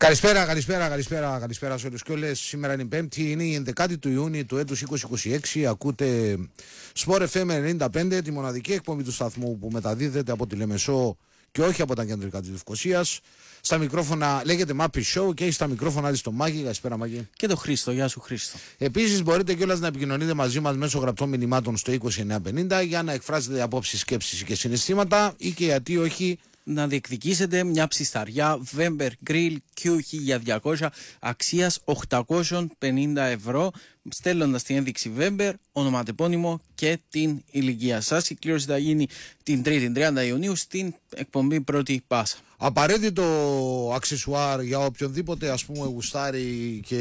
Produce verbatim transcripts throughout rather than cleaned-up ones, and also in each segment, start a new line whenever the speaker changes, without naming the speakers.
Καλησπέρα, καλησπέρα, καλησπέρα, καλησπέρα σε όλους και όλες. Σήμερα είναι η Πέμπτη, είναι η ενδεκάτη του Ιούνιου του έτους είκοσι είκοσι έξι. Ακούτε Sport εφ εμ ενενήντα πέντε, τη μοναδική εκπομπή του σταθμού που μεταδίδεται από τη Λεμεσό και όχι από τα κεντρικά της Λευκωσίας. Στα μικρόφωνα λέγεται Μάπη Show και έχει στα μικρόφωνα της το Μάκη. Καλησπέρα, Μάκη.
Και το Χρήστο. Γεια σου, Χρήστο.
Επίσης, μπορείτε κιόλας να επικοινωνείτε μαζί μας μέσω γραπτών μηνυμάτων στο είκοσι εννιά πενήντα για να εκφράσετε απόψεις, σκέψεις και συναισθήματα ή και γιατί όχι
να διεκδικήσετε μια ψισταριά Weber Grill κιου χίλια διακόσια αξίας οκτακόσια πενήντα ευρώ, στέλνοντας την ένδειξη Weber, ονοματεπώνυμο και την ηλικία σας. Η κλήρωση θα γίνει την τρίτη τριάντα Ιουνίου στην εκπομπή Πρώτη Πάσα.
Απαραίτητο αξεσουάρ για οποιονδήποτε ας πούμε γουστάρει και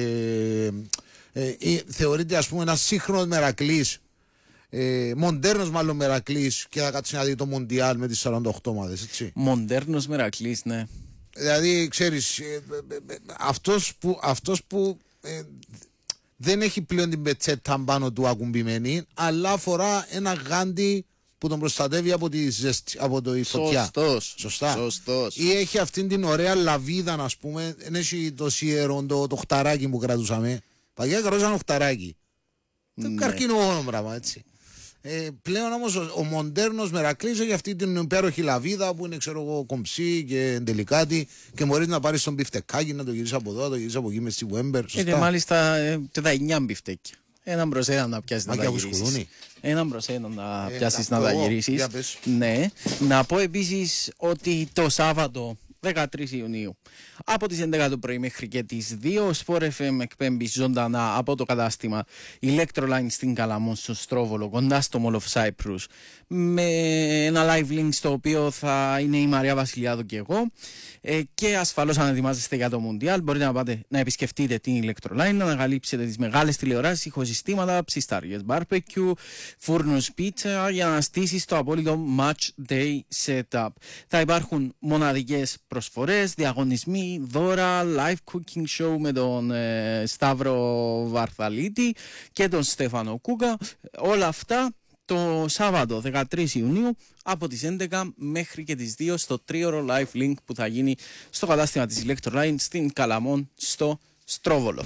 ε, ε, θεωρείται ας πούμε ένα σύγχρονος μερακλής, ε, μοντέρνος μάλλον μερακλής και θα κάτσει να δει το Μοντιάλ με τις σαράντα οκτώ ομάδες, έτσι.
Μοντέρνος μερακλής, ναι.
Δηλαδή ξέρεις, ε, ε, ε, αυτός που, αυτός που ε, δεν έχει πλέον την πετσέτα πάνω του ακουμπημένη, αλλά φορά ένα γάντι που τον προστατεύει από τη ζέστη, από το η φωτιά.
Σωστός.
Σωστά.
Σωστός.
Ή έχει αυτήν την ωραία λαβίδα, να πούμε, δεν έχει το σιερόν, το, το χταράκι που κρατούσαμε. Παγιά κρατούσαν χταράκι.
Ναι.
Το καρκινογόνο πράγμα, έτσι. Ε, πλέον όμως ο, ο μοντέρνος μερακλής έχει αυτή την υπέροχη λαβίδα που είναι, ξέρω εγώ, κομψή και ντελικάτη και μπορείς να πάρεις τον μπιφτεκάκι, να το γυρίσεις από εδώ, να το γυρίσεις από εκεί μες στη Βέμπερ.
Και μάλιστα ε, και τα εννιά μπιφτέκια. Έναν προς έναν να πιάσεις να τα γυρίσεις. Έναν προς έναν να ε, πιάσεις να τα γυρίσεις. Ναι. Να πω επίσης ότι το Σάββατο δεκατρείς Ιουνίου από τις έντεκα το πρωί μέχρι και τις δύο Sport εφ εμ εκπέμπει ζωντανά από το κατάστημα Electroline στην Καλαμόν στο Στρόβολο κοντά στο Mall of Cyprus με ένα live link στο οποίο θα είναι η Μαρία Βασιλιάδου και εγώ ε, και ασφαλώς αν ετοιμάζεστε για το Μουντιάλ μπορείτε να πάτε να επισκεφτείτε την Electroline, να ανακαλύψετε τις μεγάλες τηλεοράσεις, ηχοσυστήματα, ψιστάριες, barbecue, φούρνους πίτσα για να στήσεις το απόλυτο match day setup. Θα υπάρχουν μοναδικές προσφορές, διαγωνισμοί, δώρα, live cooking show με τον ε, Σταύρο Βαρθαλίτη και τον Στέφανο Κούκα. Όλα αυτά το Σάββατο δεκατρείς Ιουνίου από τις έντεκα μέχρι και τις δύο στο τρίωρο live link που θα γίνει στο κατάστημα της Electroline στην Καλαμόν στο Στρόβολο.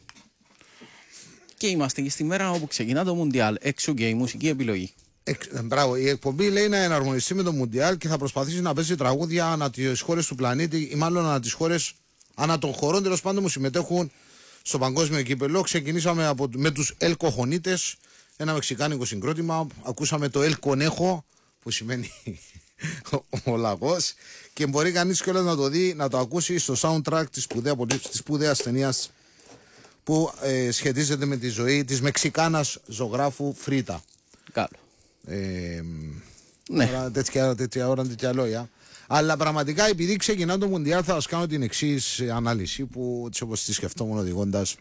Και είμαστε και στη μέρα όπου ξεκινά το Μουντιάλ, έξω και η μουσική επιλογή.
Εξ, μπράβο, η εκπομπή λέει να εναρμονιστεί με το Μουντιάλ και θα προσπαθήσει να παίζει τραγούδια ανά τις χώρες του πλανήτη ή μάλλον ανά τις χώρες, ανά των χωρών τέλος πάντων που συμμετέχουν στο παγκόσμιο κύπελλο. Ξεκινήσαμε από, με τους El Cojonetes, ένα μεξικάνικο συγκρότημα. Ακούσαμε το El Conejo που σημαίνει ο, ο λαγός και μπορεί κανείς κιόλας να το δει, να το ακούσει στο soundtrack της σπουδαίας, της σπουδαίας ταινίας που ε, σχετίζεται με τη ζωή της Μεξικάνας ζωγράφου Φρίτα.
Καλό.
Ε,
ναι.
Τώρα, τέτοια, τέτοια ώρα, τέτοια λόγια. Αλλά πραγματικά επειδή ξεκινά το Μουντιάλ θα σας κάνω την εξής ανάλυση που όπως τη σκεφτόμουν οδηγώντας.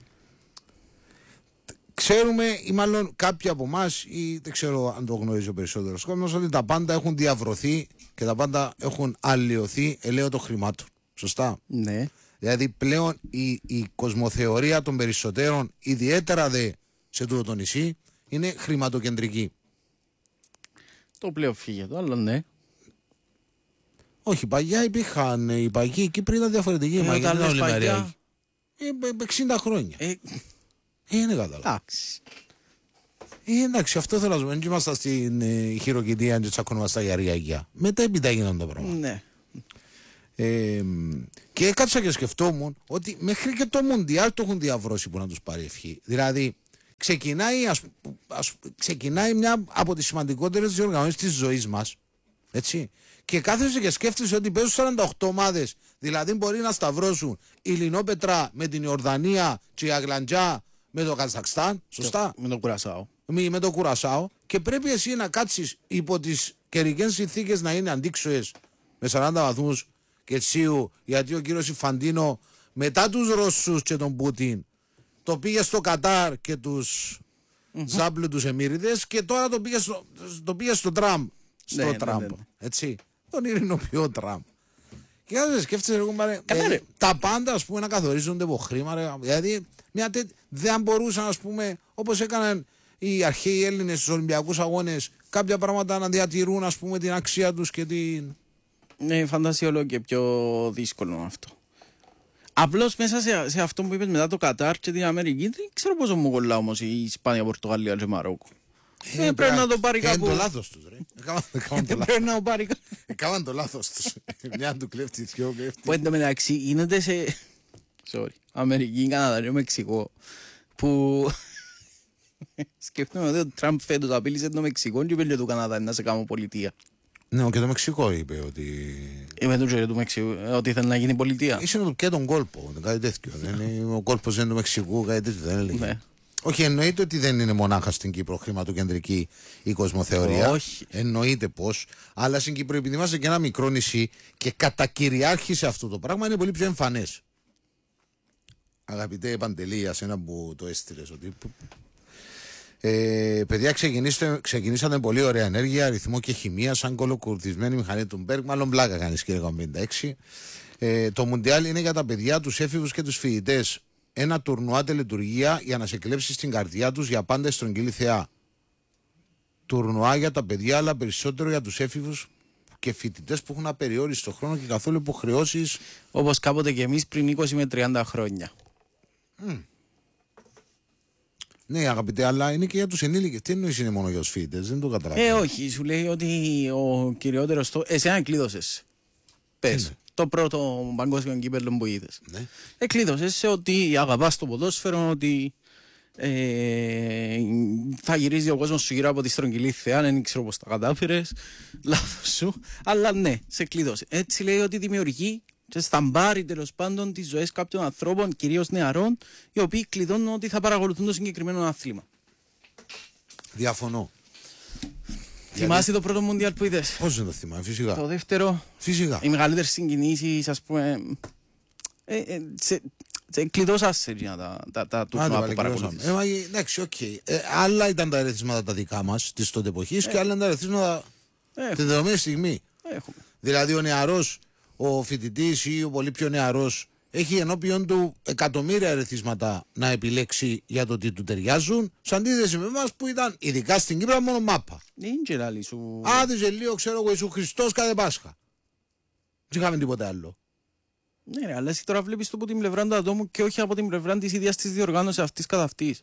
Ξέρουμε ή μάλλον κάποιοι από εμάς ή δεν ξέρω αν το γνωρίζει ο περισσότερος κόσμος ότι τα πάντα έχουν διαβρωθεί και τα πάντα έχουν αλλοιωθεί ελαίωτο χρημάτων. Σωστά.
Ναι.
Δηλαδή πλέον η, η κοσμοθεωρία των περισσότερων, ιδιαίτερα δε σε τούτο το νησί, είναι χρηματοκεντρική. Το
πλέον φύγε το άλλο, ναι.
Όχι, παγιά υπήρχαν. Οι παγιοί οι Κύπροι ήταν διαφορετικοί.
Ε, όταν λες παγιά...
Ε, εξήντα χρόνια.
Ε,
ε είναι κατάλαβα.
Εντάξει.
Ε, εντάξει, αυτό θέλω να σου πω. Δεν είμαστε στην ε, χειροκητία και τσακωνόμαστε στα γιαριακιά. Μετά έπειτα έγιναν το πράγμα.
Ναι.
Ε, και έκατσα και σκεφτόμουν ότι μέχρι και το Μουντιάλ το έχουν διαβρώσει που να τους πάρει ευχή. Δηλαδή, ξεκινάει, ας, ας, ξεκινάει μια από τις σημαντικότερες διοργανώσεις της ζωής μας. Έτσι. Και κάθεσαι και σκέφτεσαι ότι παίζουν σαράντα οκτώ ομάδες. Δηλαδή μπορεί να σταυρώσουν η Λινόπετρα με την Ιορδανία και η Αγλαντζά με το Καζακστάν. Σωστά.
Με το Κουρασάο.
Με, με το Κουρασάο. Και πρέπει εσύ να κάτσεις υπό τις καιρικές συνθήκες να είναι αντίξωες με σαράντα βαθμούς Κελσίου, γιατί ο κύριος Ιφαντίνο μετά τους Ρώσους και τον Πούτιν το πήγε στο Κατάρ και τους mm-hmm. Ζάμπλου τους Εμμύριδες και τώρα το πήγε στο, το πήγε στο Τραμπ. Στο
ναι,
Τραμπ. Ναι, ναι, ναι. Έτσι. Τον ειρηνοποιό Τραμπ. Και κάθε σκέφτεσαι εγώ πάρε,
ε,
τα πάντα ας πούμε να καθορίζονται από χρήμα. Ρε, δηλαδή μια τέ, δεν μπορούσαν ας πούμε όπως έκαναν οι αρχαίοι Έλληνες στους Ολυμπιακούς Αγώνες κάποια πράγματα να διατηρούν ας πούμε την αξία τους και την...
Ναι, φαντασιολόγο και πιο δύσκολο αυτό. Απλώς μέσα σε, σε αυτό που είπες μετά το Κατάρ και την Αμερική, δεν ξέρω πόσο μου κολλά όμως η Ισπανία, Πορτογαλία και Μαρόκο.
Ε, πρέπει να το πάρει κάπου. Είναι το λάθος τους, ρε.
Πρέπει να το πάρει κάπου.
Έκαναν το λάθος τους. Μια του κλέφτη, δυο κλέφτη.
Που εν τω μεταξύ γίνεται σε... Sorry. Αμερική, Καναδά και Μεξικό. Που... Σκέφτομαι ότι ο Τραμπ φέτος απείλησε το Μεξικό και είπε και του Καναδά να σε κάνω πολιτεία.
Ναι, και το Μεξικό είπε ότι...
Είπε του και του Μεξικού ότι θέλει να γίνει πολιτεία.
Ίσως και τον κόλπο, κάτι τέτοιο. Ο κόλπος είναι του Μεξικού, κάτι τέτοιο δεν έλεγε. Όχι, εννοείται ότι δεν είναι μονάχα στην Κύπρο χρηματοκεντρική η κοσμοθεωρία.
Όχι.
Εννοείται πως. Αλλά στην Κύπρο, επειδή είμαστε και ένα μικρό νησί και κατακυριάρχησε αυτό το πράγμα, είναι πολύ πιο εμφανές. Αγαπητέ Παντελή, για σένα που το έστειλες, ότι... Ε, παιδιά, ξεκινήσατε πολύ ωραία ενέργεια, αριθμό και χημεία, σαν κολοκουρδισμένη μηχανή του Μπέργκ. Μάλλον πλάκα κάνει, κύριε πενήντα έξι. Ε, το Μουντιάλ είναι για τα παιδιά, τους έφηβους και τους φοιτητές. Ένα τουρνουά τελετουργία για να σε κλέψει στην καρδιά τους για πάντα στρογγυλή θεά. Τουρνουά για τα παιδιά, αλλά περισσότερο για τους έφηβους και φοιτητές που έχουν απεριόριστο χρόνο και καθόλου υποχρεώσεις.
Όπως κάποτε και εμείς πριν είκοσι με τριάντα χρόνια.
Mm. Ναι, αγαπητέ, αλλά είναι και για τους ενήλικες. Τι εννοείς είναι μόνο για τους φοιτητές, δεν το καταλαβαίνω.
Ε, όχι, σου λέει ότι ο κυριότερος. Το... Εσένα κλείδωσες. Πες. Το πρώτο παγκόσμιο κύπελλο που είδες.
Ναι.
Εκλείδωσες σε ότι αγαπάς το ποδόσφαιρο, ότι ε, θα γυρίζει ο κόσμος σου γύρω από τη στρογγυλή θεά, δεν ξέρω πώς τα κατάφερες, λάθος σου, αλλά ναι, σε κλείδωσε. Έτσι λέει ότι δημιουργεί και σταμπάρει τέλος πάντων τις ζωές κάποιων ανθρώπων, κυρίως νεαρών, οι οποίοι κλειδώνουν ότι θα παρακολουθούν το συγκεκριμένο άθλημα.
Διαφωνώ.
Θυμάσαι
Γιατί...
το πρώτο Μουντιάλ που είδες?
Πώς δεν το θυμάμαι, φυσικά.
Το δεύτερο,
φυσικά.
Οι μεγαλύτερες συγκινήσεις, ας πούμε, ε, ε, σε, σε κλειδώσασαι για τα, τα, τα τουρνουά που παρακολουθείς.
Ε, εντάξει, οκ. Okay. Ε, άλλα ήταν τα ερεθίσματα τα δικά μας της τότε εποχής ε. και άλλα ήταν τα ερεθίσματα τη δεδομένη στιγμή.
Έχουμε.
Δηλαδή ο νεαρός, ο φοιτητής ή ο πολύ πιο νεαρός έχει ενώπιον του εκατομμύρια ερεθίσματα να επιλέξει για το τι του ταιριάζουν, σε αντίθεση με εμάς που ήταν ειδικά στην Κύπρο μόνο μάπα.
Είναι σου...
Άδιζε λίγο, ξέρω εγώ, Ιησού Χριστός κάθε Πάσχα. Δεν είχαμε τίποτα άλλο.
Ναι, ρε, αλλά εσύ τώρα βλέπεις το από την πλευρά του ατόμου και όχι από την πλευρά της ίδιας της διοργάνωσης αυτής καθ' αυτής.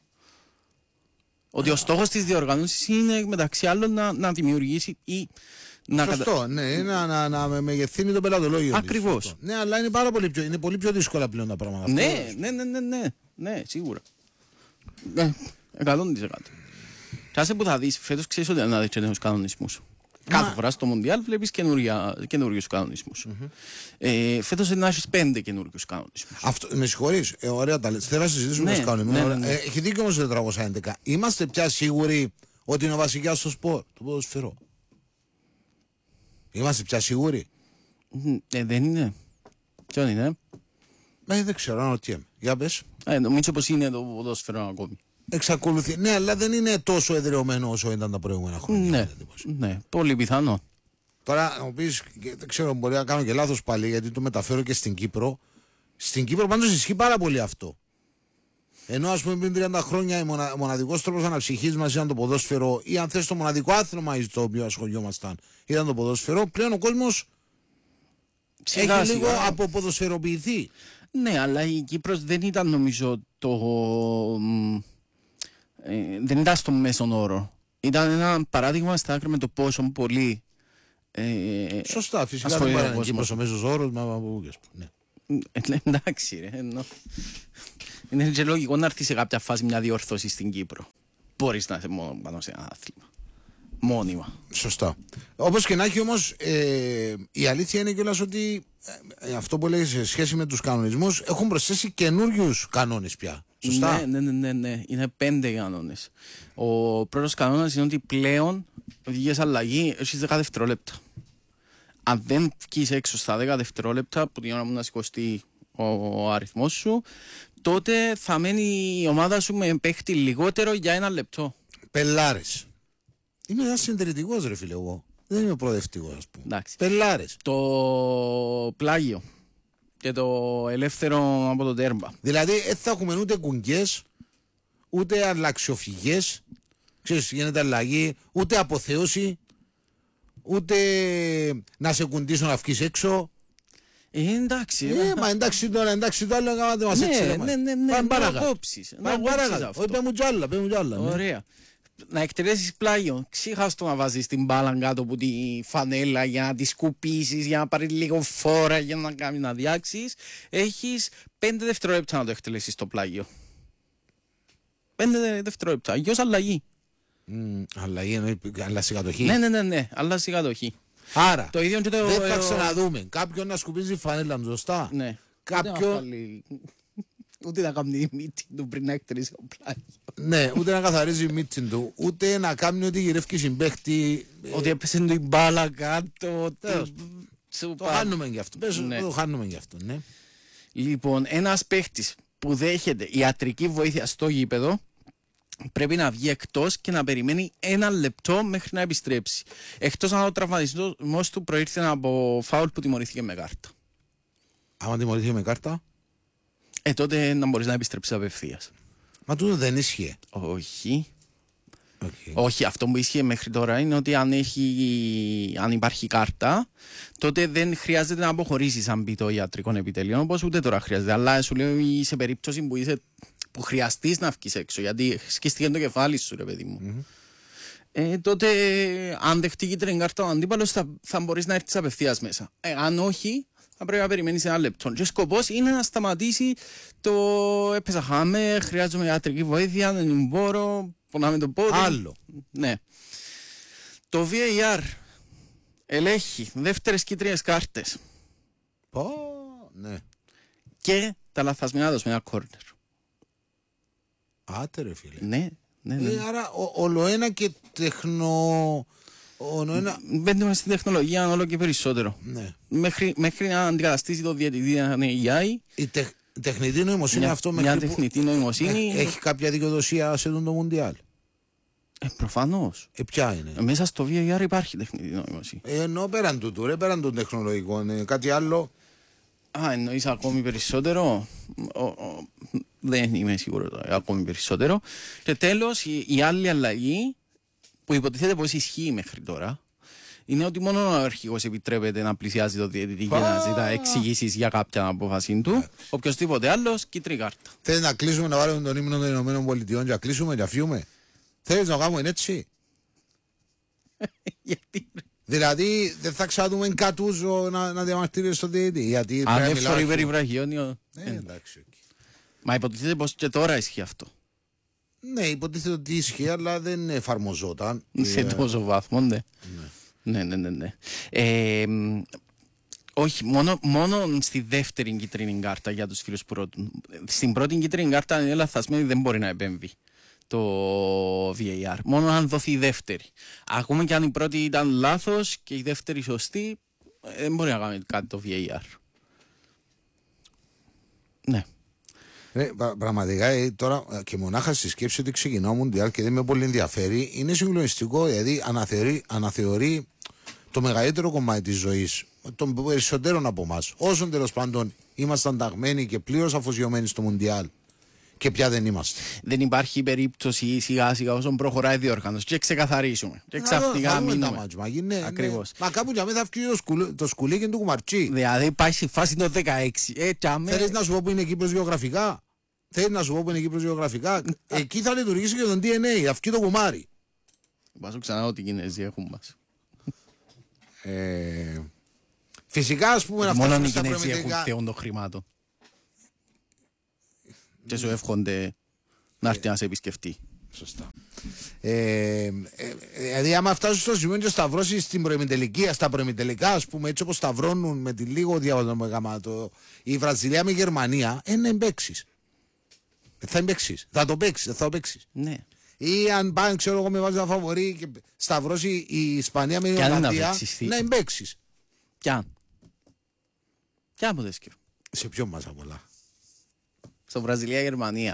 Ότι ο στόχος της διοργάνωσης είναι μεταξύ άλλων να, να δημιουργήσει ή να
Σωστό, κατα... ναι, να, να, να, να μεγεθύνει το πελατολόγιο.
Ακριβώς.
Ναι, αλλά είναι πάρα πολύ πιο, είναι πολύ πιο δύσκολα πλέον τα πράγματα.
Ναι, ναι, ναι, ναι, ναι, ναι, σίγουρα. Ναι, εκατό τοις εκατό. Κάσε που θα δεις, φέτος ξέρεις ότι να δεις και νέους κανονισμούς. Μα... Κάθε φορά στο Μουντιάλ βλέπεις καινούριους κανονισμούς. Mm-hmm. Ε, φέτος να έχεις πέντε καινούριους κανονισμούς. Αυτό,
με συγχωρείς, ε, ωραία τα λες. Θέλω να συζητήσουμε τους κανονισμούς. Ναι, ναι, ναι. ε, έχει δίκιο όμως το τετρακόσια έντεκα. Είμαστε πια σίγουροι ότι είναι ο βασιλιάς στο σπορ, το ποδοσφαιρό? Είμαστε πια σίγουροι?
Ε, δεν είναι. Ποιον είναι?
Ε, δεν ξέρω, αναρωτιέμαι. Για πες.
Ε, νομίζω πως είναι το ποδόσφαιρο ακόμη.
Εξακολουθεί. Ναι, αλλά δεν είναι τόσο εδραιωμένο όσο ήταν τα προηγούμενα χρόνια.
Ναι, ναι, πολύ πιθανό.
Τώρα να μου πεις, δεν ξέρω, μπορεί να κάνω και λάθος πάλι, γιατί το μεταφέρω και στην Κύπρο. Στην Κύπρο πάντως ισχύει πάρα πολύ αυτό. Ενώ ας πούμε πριν τριάντα χρόνια ο μονα, μοναδικός τρόπος αναψυχής μας ήταν το ποδόσφαιρο, ή αν θες το μοναδικό άθλημα στο οποίο ασχολιόμασταν ήταν το ποδόσφαιρο, πλέον ο κόσμος σιγά, έχει σιγά. λίγο αποποδοσφαιροποιηθεί.
Ναι, αλλά η Κύπρος δεν ήταν νομίζω το... Ε, δεν ήταν στο μέσον όρο. Ήταν ένα παράδειγμα στα άκρα με το πόσο πολύ... Ε,
Σωστά, φυσικά δεν πάρει η Κύπρος ο μέσος όρος, μα από ναι.
Ε, εντάξει ρε, εννοώ. Είναι και λογικό να έρθει σε κάποια φάση μια διόρθωση στην Κύπρο. Μπορείς να είσαι μόνο πάνω σε ένα άθλημα. Μόνιμα.
Σωστά. Όπως και να έχει όμως, ε, η αλήθεια είναι κιόλας ότι ε, αυτό που λέει σε σχέση με τους κανονισμούς έχουν προσθέσει καινούριους κανόνες πια. Σωστά.
Ναι, ναι, ναι, ναι, ναι. Είναι πέντε κανόνες. Ο πρώτος κανόνας είναι ότι πλέον οδηγίες αλλαγή έχεις δέκα δευτερόλεπτα. Αν δεν βγεις έξω στα δέκα δευτερόλεπτα που την ώρα μου να σηκωστεί ο, ο αριθμός σου, τότε θα μένει η ομάδα σου με παίχτη λιγότερο για ένα λεπτό.
Πελάρες. Είμαι ένας συντηρητικός ρε φίλε εγώ. Δεν είμαι προοδευτικός ας πούμε.
Εντάξει.
Πελάρες.
Το πλάγιο και το ελεύθερο από το τέρμα.
Δηλαδή δεν θα έχουμε ούτε κουγκές, ούτε αλλαξιοφυγές, ξέρεις γίνεται αλλαγή, ούτε αποθέωση, ούτε να σε κουντήσω να βγεις έξω.
Ε, εντάξει.
Ε, μα εντάξει τώρα, εντάξει το άλλο έκανατε μας έτσι.
Ναι, ναι, ναι, ναι, να κόψεις. Να κόψεις αυτό.
Πες μου κι άλλα, πες μου κι άλλα.
Ωραία. Να εκτελέσεις πλάγιο. Ξέχας το να βάζεις την μπάλα κάτω από τη φανέλα για να τη σκουπίσεις, για να πάρει λίγο φόρα, για να κάνει να διάξεις. Έχεις πέντε δευτερόλεπτα να το εκτελέσεις το πλάγιο. Πέντε δευτερόλεπτα. Γιος αλλαγή.
Mm, αλλαγή εννοεί, αλλάζει κατοχή.
Ναι, ναι, ναι, ναι, αλλάζει κατοχή.
Άρα,
το ίδιο και το,
δεν θα ξαναδούμε κάποιον να σκουπίζει φανέλα μου, σωστά.
Ναι.
Κάποιον...
Ούτε να κάνει μύτη του πριν να εκτελέσει το πλάγιο.
Ναι, ούτε να καθαρίζει μύτη του, ούτε να κάνει ότι γυρεύει συμπαίχτη.
Ότι έπεσε του η μπάλα κάτω.
Το χάνουμε γι' αυτό. Πες, το χάνουμε γι' αυτό, ναι.
Λοιπόν, ένας παίχτης που δέχεται ιατρική βοήθεια στο γήπεδο πρέπει να βγει εκτός και να περιμένει ένα λεπτό μέχρι να επιστρέψει. Εκτός αν ο τραυματισμός του προήρθε από φάουλ που τιμωρήθηκε με κάρτα.
Άμα τιμωρήθηκε με κάρτα,
ε, τότε να μπορείς να επιστρέψεις απευθείας.
Μα τούτο δεν ίσχυε.
Όχι.
Okay.
Όχι, αυτό που ίσχυε μέχρι τώρα είναι ότι αν, έχει, αν υπάρχει κάρτα, τότε δεν χρειάζεται να αποχωρήσεις αν μπει το ιατρικό επιτελείο, όπως ούτε τώρα χρειάζεται. Αλλά σου λέω σε περίπτωση που, είσαι, που χρειαστείς να βγεις έξω, γιατί σκίστηκε το κεφάλι σου, ρε παιδί μου. Mm-hmm. Ε, τότε, αν δεχτεί κίτρινη κάρτα ο αντίπαλος, θα, θα μπορείς να έρθεις απευθείας μέσα. Ε, αν όχι, θα πρέπει να περιμένεις ένα λεπτό. Και ο σκοπός είναι να σταματήσει το έπαιζα χάμε, χρειάζομαι ιατρική βοήθεια, δεν μπορώ. Πονάμε το πόδι.
Άλλο.
Ναι. Το βι έι αρ ελέγχει δεύτερες κίτρινες κάρτες.
Πω, ναι.
Και τα λαθασμένα δοσμένα κόρνερ.
Άτε ρε φίλε.
Ναι, ναι, ναι.
Ε, άρα όλο ένα και τεχνο... Ένα...
Μπαίνουμε στην τεχνολογία όλο και περισσότερο.
Ναι.
Μέχρι, μέχρι να αντικαταστήσει το διαιτητή να είναι η άι.
Η τεχ... τεχνητή νοημοσύνη
μια,
αυτό
μια
μέχρι
τεχνητή
που...
νοημοσύνη.
Έχει κάποια δικαιοδοσία σε τον το Μουντιάλ.
Ε, προφανώς.
Ε, ποια είναι.
Ε, μέσα στο βι έι αρ υπάρχει τεχνητή νοημοσύνη.
Ε, ενώ πέραν του του, ρε, πέραν των τεχνολογικών. Ε, κάτι άλλο.
Α, εννοείς ακόμη περισσότερο. Ο, ο, δεν είμαι σίγουρο ακόμη περισσότερο. Και τέλος, η, η άλλη αλλαγή που υποτίθεται πως ισχύει μέχρι τώρα είναι ότι μόνο ο αρχηγός επιτρέπεται να πλησιάζει το διαιτητή και να ζητά εξηγήσεις για κάποια απόφαση του. Οποιοςδήποτε άλλος, κίτρινη κάρτα.
Θέλεις να κλείσουμε να βάλουμε τον ύμνο των Ηνωμένων Πολιτειών και να κλείσουμε και να φύγουμε. Θέλεις να κάνουμε έτσι.
Γιατί.
Δηλαδή δεν θα ξαδούμε κατούζο να, να διαμαρτύρεις στον διαιτητή. Γιατί
αν εύσορη περιβραχιόνιο.
Ε, εντάξει.
Μα υποτίθεται πως και τώρα ισχύει αυτό.
Ναι, υποτίθεται ότι ισχύει, αλλά δεν εφαρμοζόταν.
Σε τόσο βαθμό, ναι. Ναι, ναι, ναι, ναι. Ε, όχι, μόνο, μόνο στη δεύτερη κίτρινη κάρτα για τους φίλους που ρωτούν. Στην πρώτη κίτρινη κάρτα είναι λαθασμένη, δεν μπορεί να επέμβει το βι έι αρ. Μόνο αν δοθεί η δεύτερη. Ακόμα και αν η πρώτη ήταν λάθος και η δεύτερη σωστή, δεν μπορεί να κάνει κάτι το βι έι αρ. Ναι.
Ε, πραγματικά ε, τώρα και μονάχα στη σκέψη ότι ξεκινά ο Μουντιάλ και δεν με πολύ ενδιαφέρει, είναι συγκλονιστικό, δηλαδή αναθεωρεί, αναθεωρεί το μεγαλύτερο κομμάτι της ζωής των περισσότερων από εμάς. Όσων τέλος πάντων ήμασταν ταγμένοι και πλήρως αφοσιωμένοι στο Μουντιάλ και πια δεν είμαστε.
Δεν υπάρχει περίπτωση σιγά σιγά όσον προχωράει η διοργάνωση και ξεκαθαρίσουμε. Και ξαφνικά μείνουμε.
Ναι,
ακριβώς.
Ναι. Μα κάπου για μένα θα βγει το, σκουλ, το σκουλίκι του κουμαρτσί.
Δηλαδή πάει στη φάση το δεκαέξι. Ε, τσάμε...
Θέλεις να σου πω που είναι Κύπρος γεωγραφικά. Θέλεις να σου πω που είναι Κύπρος γεωγραφικά. Εκεί θα λειτουργήσει και το ντι εν έι, θα βγει το κουμάρι.
Βάζω ξανά ότι οι Κινέζοι έχουν μας.
Ε, φυσικά ας πούμε να
φτάσουμε
μόνο
στα προμηθευτικά. Μόνο οι Κινέζοι έχουν θεόν το χρημάτο. Και σου εύχονται να έρθει να σε επισκεφτεί.
Σωστά. Ε, ε, δηλαδή άμα φτάσουν στο σημείο και σταυρώσεις στην προημιτελική, στα προημιτελικά ας πούμε, έτσι όπως σταυρώνουν με τη λίγο διαβατομεγαμάτο η Βραζιλία με η Γερμανία, ε, να εμπαίξεις. Θα εμπαίξεις. Θα το παίξεις, θα το παίξεις.
Ναι.
Ή αν πάνε, ξέρω εγώ, με βάζει ένα φαβορί και σταυρώσει η Ισπανία με η Ολλανδία, να εμπαίξεις.
Κι αν. Κι αν ποτέ σκέφτομαι.
Σε ποιον μας απ' όλα.
Στο Βραζιλία-Γερμανία.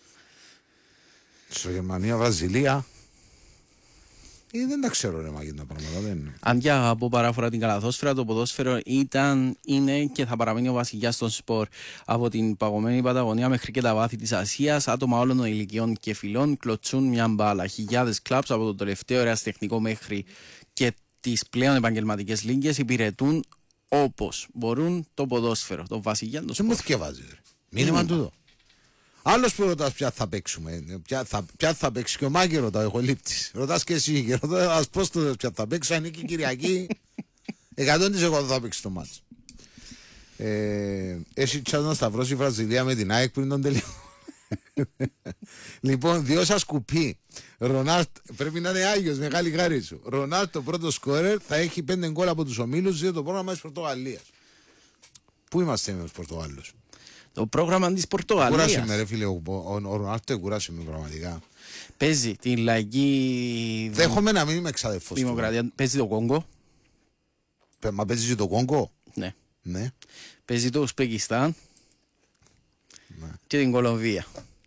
Στο Γερμανία-Βραζιλία. Ή δεν τα ξέρω ρε μαγίντα πράγματα. Δεν...
Αν και αγαπώ παράφορα την καλαθόσφαιρα, το ποδόσφαιρο ήταν, είναι και θα παραμείνει ο βασιλιάς των σπορ. Από την παγωμένη Παταγωνία μέχρι και τα βάθη της Ασίας, άτομα όλων των ηλικιών και φυλών κλωτσούν μια μπάλα. Χιλιάδες κλαμπς από το τελευταίο ερασιτεχνικό μέχρι και τις πλέον επαγγελματικές λίγκες υπηρετούν όπως μπορούν το ποδόσφαιρο, το βασιλιά του σπορ.
Δεν μου θυκευάζει. Μήνυμα τούτο. Άλλος που ρωτάς ποια θα παίξουμε, ποια θα, ποια θα παίξει και ο Μάκη ρωτά, εγώ λήπτης. Ρωτάς και εσύ και ρωτάς πώς το ποια θα παίξει, αν είναι και η Κυριακή, εκατό τοις εκατό θα παίξει το μάτς. Ε, έχει τσάτ να σταυρώσει η Βραζιλία με την ΑΕΚ πριν τον τελειώ. Λοιπόν, δυο σας κουπί. Ρονάλτ, πρέπει να είναι Άγιος, μεγάλη χάρη σου. Ρονάλτ το πρώτο σκόρερ θα έχει πέντε γκολ από τους ομίλους, δύο το πρόγραμμα της Πορτογαλίας. Πού είμαστε με τους Πορτογάλους?
Το πρόγραμμα της Πορτογαλίας.
Κουράσαι με ρε φίλε, ο, ο, ο Ρονάλτο κουράσαι με πραγματικά.
Παίζει την λαϊκή
Δέχομαι να μην είμαι εξαδελφός.
Δημοκρατία. Παίζει το Κόγκο.
Μα παίζει και το Κόγκο.
Ναι.
Ναι.
Παίζει το Ουσπεκιστάν.
Ναι.
Και την Κολομβία.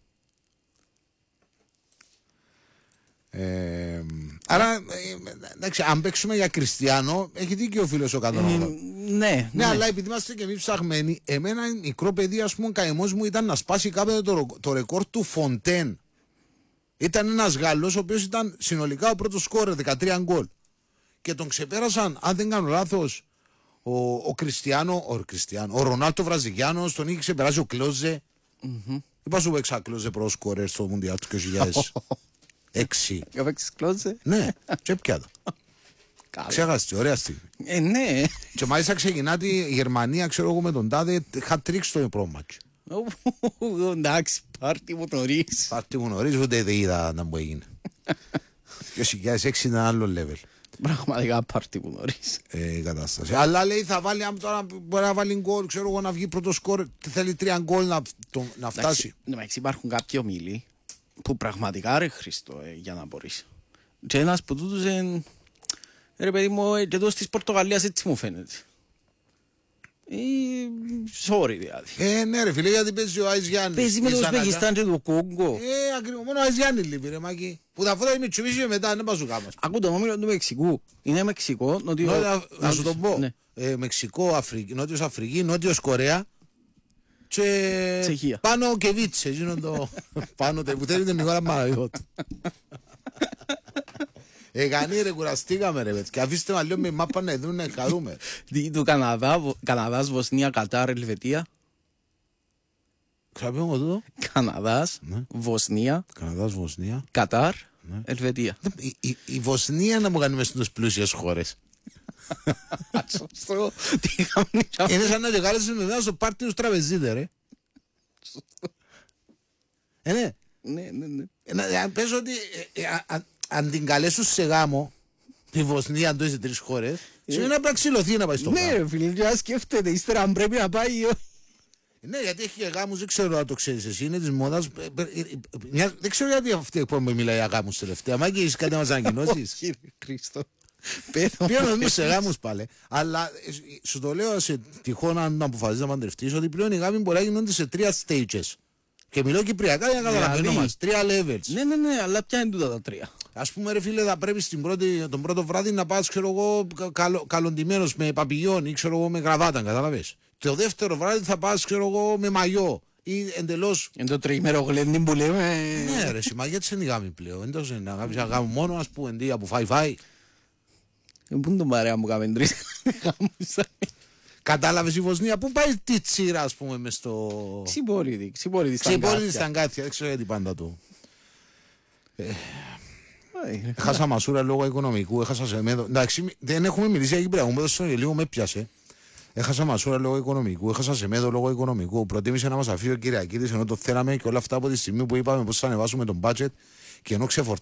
Ε, άρα, εντάξει, αν παίξουμε για Κριστιανό, έχει δίκιο ο φίλος ο Κατρόνος.
Ε, ναι,
ναι, αλλά επειδή είμαστε και εμείς ψαχμένοι, εμένα μικρό παιδί, ας πούμε, ο καημός μου ήταν να σπάσει κάποτε το, το ρεκόρ του Φοντέν. Ήταν ένας Γάλλος, ο οποίος ήταν συνολικά ο πρώτος σκόρερ, δεκατρία γκολ. Και τον ξεπέρασαν, αν δεν κάνω λάθος, ο, ο Κριστιανό, ο, Κριστιανό, ο Ρονάλτο Βραζιλιάνος, τον είχε ξεπεράσει ο Κλόζε.
Mm-hmm.
Είπα σου παίξα Κλόζε πρώτος σκόρερ στο Μουντιάλ του δύο χιλιάδες έξι.
Έπαιξες Κλόζε?
Ναι, και πια το. Ξέχαστη, ωραία στιγμή.
Ε, ναι.
Και μάλιστα ξεκινά τη Γερμανία, ξέρω εγώ με τον τάδε, είχα τρίξει το πρώτο μάτσο.
Εντάξει, πάρτι μου νωρίς.
Πάρτι μου νωρίς, ούτε δεν είδα να μου έγινε. δύο χιλιάδες έξι ήταν άλλο level.
Πραγματικά πάρτι μου νωρίς.
Ε, η κατάσταση. Αλλά λέει θα βάλει, αν τώρα μπορεί να βάλει γκολ, ξέρω εγώ να βγει πρώτο σκορ, θέλει τρία γκολ να, το, να φτάσει.
Εντάξει, υπάρχουν κάποιοι ομίλοι που πραγματικά ρε Χριστό, ε, για να μπορείς. Και ένας που τούτος είναι, ρε παιδί μου, ε, και εδώ της Πορτογαλίας έτσι μου φαίνεται. Ε, sorry δηλαδή.
Ε, ναι ρε φίλε, γιατί παίζει ο Άις Γιάννης.
Παίζει με το Ουσπεκιστάν και το Κόγκο.
Ε, ακριβώς, μόνο ο Άις Γιάννης λείπει ρε Μάκη. Που τα φώτα με τσουβίζει μετά, δεν πας σου κάμας.
Ακού το όμιλο του Μεξικού. Είναι Μεξικό, νότιο...
Νότιο, να σου το πω.
Ναι.
Ε, Μεξικό, Αφρική, Νότιος Αφρική, Νότιος Κορέα. Και
Τσεχία.
πάνω και Βίτσε, εκείνο το πάνω που θέλει την Νικόλα Μαραϊώτη. Εγανή ρε, κουραστήκαμε ρε και αφήστε μας λίγο με μάπα να δουν να χαρούμε.
Του Καναδά, Καναδάς, Βοσνία, Κατάρ, Ελβετία.
Ξαπέω εγώ τούτο.
Καναδάς,
Ναι.
Βοσνία,
Καναδάς, Βοσνία.
Κατάρ,
Ναι.
Ελβετία.
Η, η, η Βοσνία να μου κάνει μέσα στις πλούσιες χώρες.
Σωστό. Τι κάνουν.
Είναι σαν να γεγάλεσαι με μένα στο πάρτι τους τραπεζίτε ρε. Ε, ναι.
Ναι, ναι, ναι.
Ε, να- Αν πες ότι ε, ε, α- α- αν την καλέσουν σε γάμο τη Βοσνία, αν το είσαι τρεις χώρες, σημαίνει να πρέπει να ξυλωθεί να πάει στο
Ναι
γάμο.
ρε φίλε, και να σκέφτεται ύστερα αν πρέπει να πάει ή όχι.
Ναι, γιατί έχει και γάμους, δεν ξέρω αν το ξέρεις εσύ, είναι της μόδας. ε, ε, ε, ε, μια- Δεν ξέρω γιατί αυτή η εκπομπή μιλάει για γάμους τελευταία. Μα και έχεις κάτι να μας ανακοινώσεις.
Κύριε Χρήστο. Πέθω.
Πλέον εμείς σε γάμους πάλι. Αλλά ε, σου το λέω σε τυχόν αν αποφασίσεις να παντρευτείς ότι πλέον οι γάμοι μπορεί να γίνονται σε τρία stages. Και μιλώ κυπριακά για να καταλαβαίνω
Δηλαδή.
μας. Τρία levels.
Ναι, ναι, ναι, αλλά ποια είναι τούτα τα τρία.
Ας πούμε ρε φίλε θα πρέπει στην πρώτη, τον πρώτο βράδυ να πας ξέρω εγώ κα- καλο, καλοντημένος με παπηγιόν ή ξέρω εγώ με γραβάτα, κατάλαβες. Το δεύτερο βράδυ θα πας ξέρω εγώ με μαγιό ή εντελώς.
Είναι το τριήμερο γλέντι που λέμε.
Ναι ρε σημα, γιατί είναι η γάμη πλέον. Δεν τόσο είναι αγάπη, σαν γάμο μόνο ας πούμε εντί από φάει φάει.
Ε, πού είναι το παρέα μου κάμε τρεις γάμους.
Κατάλαβες η Βοσνία, πού πάει τη τσίρα ας πούμε μες στο.
Ξυπόρητη, ξυπόρητη στα
Ξυπόρητη
αγκάθια.
στα αγκάθια, δεν ξέρω γιατί πάντα το.
Ε,
Έχασα μασούρα λόγω οικονομικού, έχασα σε μέδο. Εντάξει, μη- δεν έχουμε μιλήσει για Κυπριακό, μου έδωσε λίγο με πιάσε. Έχασα μασούρα λόγω οικονομικού, έχασα σε μέδο λόγω οικονομικού. Προτίμησε να μας αφήσει ο Κυριακίδης ενώ το θέλαμε και όλα αυτά από τη στιγμή που είπαμε πώς θα ανεβάσουμε τον budget και ενώ ξεφορτώσαμε.